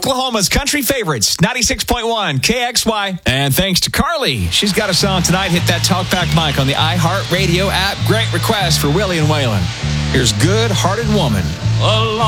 Oklahoma's country favorites, 96.1 KXY. And thanks to Carly. She's got a song tonight. Hit that talkback mic on the iHeartRadio app. Great request for Willie and Waylon. Here's Good Hearted Woman.